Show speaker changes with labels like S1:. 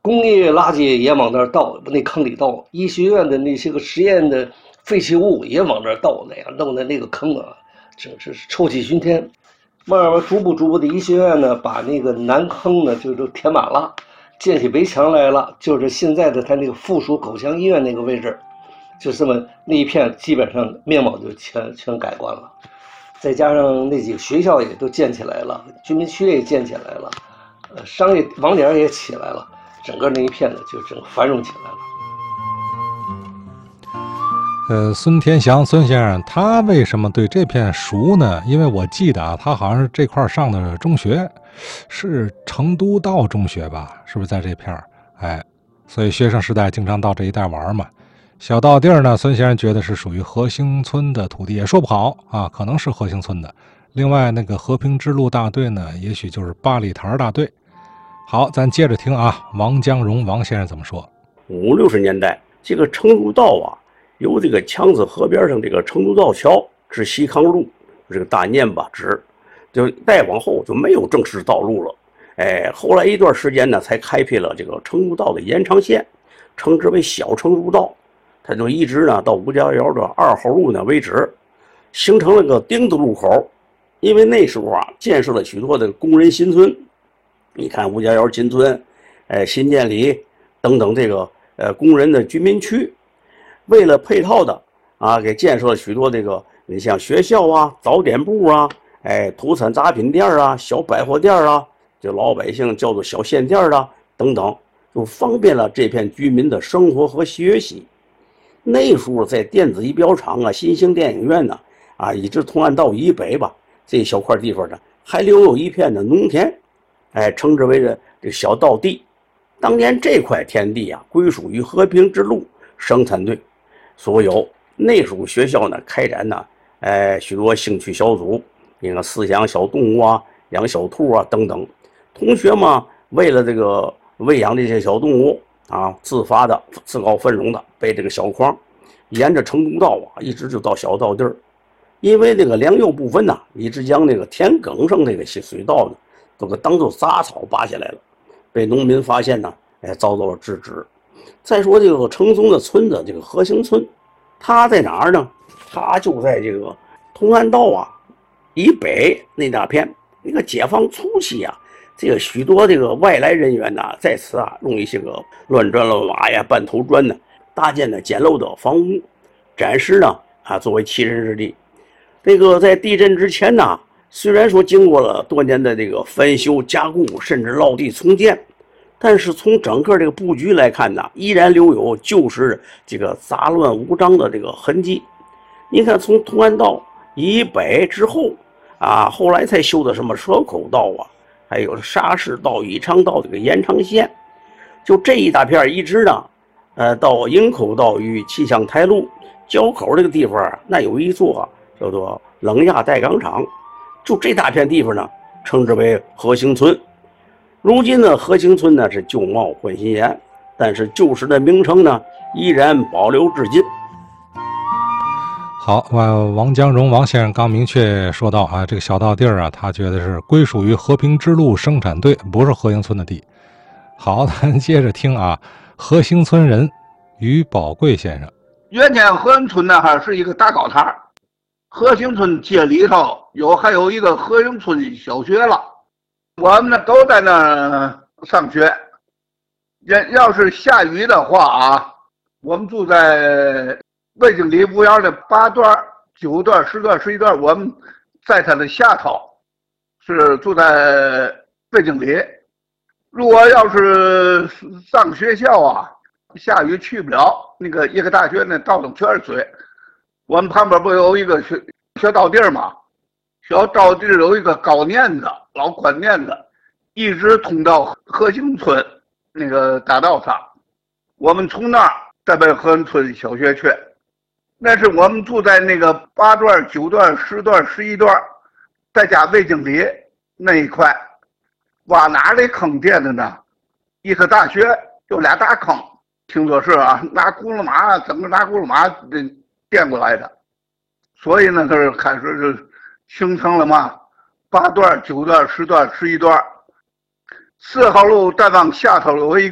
S1: 工业垃圾也往那儿倒，那坑里倒，医学院的那些个实验的废弃物也往那儿倒，那样弄的那个坑啊，真是臭气熏天。慢慢逐步的，医学院呢把那个南坑呢就填满了，建起围墙来了，就是现在的他那个附属口腔医院那个位置，就这么那一片基本上面貌就全改观了。再加上那几个学校也都建起来了，居民区也建起来了，商业网点也起来了，整个那一片呢就整个繁荣起来了。
S2: 孙天祥孙先生他为什么对这片熟呢？因为我记得啊，他好像是这块上的中学，是成都道中学吧？是不是在这片所以学生时代经常到这一带玩嘛。小道地儿呢，孙先生觉得是属于和兴村的土地，也说不好啊，可能是和兴村的。另外那个和平之路大队呢，也许就是八里台大队。好，咱接着听啊，王江荣王先生怎么说。
S3: 50、60年代，这个成都道啊，由这个强子河边上这个成都道桥至西康路这个大念吧直，就再往后就没有正式道路了。后来一段时间呢，才开辟了这个成都道的延长线，称之为小成都道。它就一直呢到吴家窑的2号路呢为止，形成了个丁字路口。因为那时候啊，建设了许多的工人新村，你看吴家窑新村、新建里等等这个工人的居民区。为了配套的啊，给建设了许多这个，你像学校啊、早点部啊、土产杂品店啊、小百货店啊，就老百姓叫做小线店啊等等，就方便了这片居民的生活和学习。那时候在电子仪表厂啊、新兴电影院呢啊，以至同安道以北吧，这一小块地方呢，还留有一片的农田，称之为这小道地。当年这块田地啊，归属于和平之路生产队所有。那时候学校呢开展呢，许多兴趣小组，那个饲养小动物啊、养小兔啊等等。同学嘛，为了这个喂养这些小动物啊，自发的、自告奋勇的背这个小筐，沿着成都道啊，一直就到小道地儿。因为这个良莠不分呐，一直将那个田埂上这个水道呢，都给当做杂草拔下来了，被农民发现呢，遭到了制止。再说这个程松的村子，这个和兴村，它在哪儿呢？它就在这个同安道啊以北那大片。那个解放初期啊，这个许多这个外来人员呢，在此啊用一些个乱砖乱瓦呀、半头砖呢，搭建的简陋的房屋，暂时呢啊作为栖身之地。这个在地震之前呢，虽然说经过了多年的这个翻修加固，甚至落地重建，但是从整个这个布局来看呢，依然留有旧时这个杂乱无章的这个痕迹。你看，从同安道以北之后啊，后来才修的什么蛇口道啊，还有沙市道、宜昌道这个延长线，就这一大片一直呢，到营口道与气象台路交口这个地方啊，那有一座叫做冷轧带钢厂，就这大片地方呢，称之为和兴村。如今呢，和兴村呢是旧貌换新颜，但是旧时的名称呢依然保留至今。
S2: 好，王江荣王先生刚明确说到啊，这个小道地儿啊，他觉得是归属于和平之路生产队，不是和兴村的地。好，咱接着听啊，和兴村人于宝贵先生。
S4: 原先和兴村呢还是一个大高台，和兴村街里头还有一个和兴村小学了。我们呢都在那上学。要是下雨的话啊，我们住在魏经理五园的8段、9段、10段、11段，我们在它的下头，是住在魏经理。如果要是上学校啊，下雨去不了，那个一个大学呢道上全是水。我们旁边不有一个小道地吗？小道地有一个高念子，老宽念子，一直通到和兴村那个大道上。我们从那儿再奔和兴村小学去。那是我们住在那个8段、9段、10段、11段，再加魏经理那一块，挖哪里坑垫的呢？一个大学有2大坑，听说是啊，拿轱辘马整个拿轱辘马垫过来的。所以呢，它是开始就形成了嘛，8段、9段、10段、11段。4号路再往下头有一